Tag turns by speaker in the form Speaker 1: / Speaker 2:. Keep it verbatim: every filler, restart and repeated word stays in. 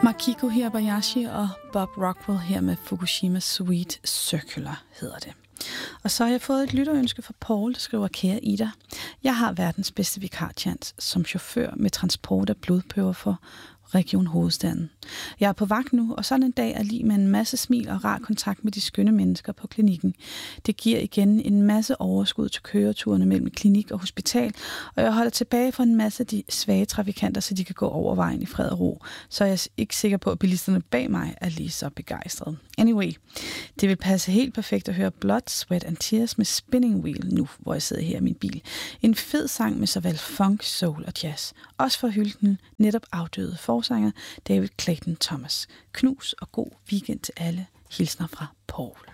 Speaker 1: Makiko Hirabayashi og Bob Rockwell her med Fukushima Sweet Circular hedder det. Og så har jeg fået et lytterønske fra Paul, der skriver: Kære Ida, jeg har verdens bedste vikartjans som chauffør med transport af blodprøver for Region Hovedstaden. Jeg er på vagt nu, og sådan en dag er lige med en masse smil og rar kontakt med de skønne mennesker på klinikken. Det giver igen en masse overskud til køreturene mellem klinik og hospital, og jeg holder tilbage for en masse af de svage trafikanter, så de kan gå over vejen i fred og ro. Så er jeg ikke sikker på, at bilisterne bag mig er lige så begejstrede. Anyway, det vil passe helt perfekt at høre Blood, Sweat and Tears med Spinning Wheel nu, hvor jeg sidder her i min bil. En fed sang med såvel funk, soul og jazz. Også for hylden netop afdøde forsanger David Clayton Thomas. Knus og god weekend til alle. Hilsner fra Paul.